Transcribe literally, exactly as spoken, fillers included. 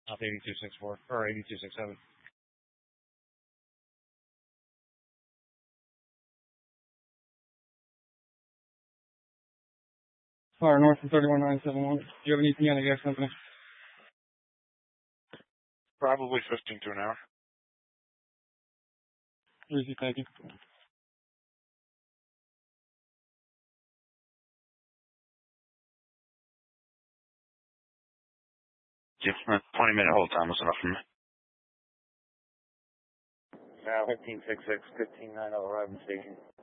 Off eighty-two six four, or eighty-two six seven. Fire north from thirty-one nine seven one. Do you have an E T N, I guess, company? Probably fifteen to an hour. Easy, thank you. Just a twenty minute hold time was enough for me. Now, fifteen six six, fifteen nine, I'll arrive in station.